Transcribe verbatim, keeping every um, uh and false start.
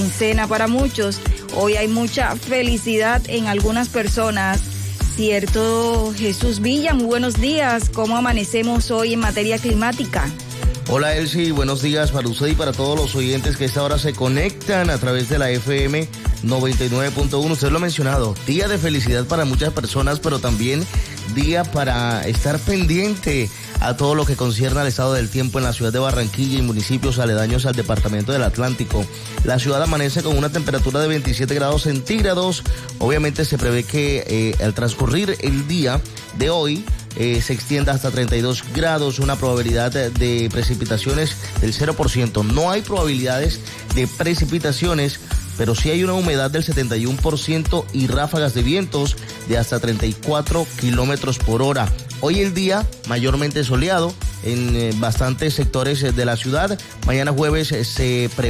Cena para muchos. Hoy hay mucha felicidad en algunas personas, ¿cierto? Jesús Villa, muy buenos días. ¿Cómo amanecemos hoy en materia climática? Hola Elsie, buenos días para usted y para todos los oyentes que a esta hora se conectan a través de la F M noventa y nueve punto uno. Usted lo ha mencionado, día de felicidad para muchas personas, pero también día para estar pendiente a todo lo que concierne al estado del tiempo en la ciudad de Barranquilla y municipios aledaños al departamento del Atlántico. La ciudad amanece con una temperatura de veintisiete grados centígrados. Obviamente se prevé que eh, al transcurrir el día de hoy Eh, se extienda hasta treinta y dos grados, una probabilidad de, de precipitaciones del cero por ciento. No hay probabilidades de precipitaciones, pero sí hay una humedad del setenta y uno por ciento y ráfagas de vientos de hasta treinta y cuatro kilómetros por hora. Hoy el día mayormente soleado en eh, bastantes sectores eh, de la ciudad. Mañana jueves eh, se prevé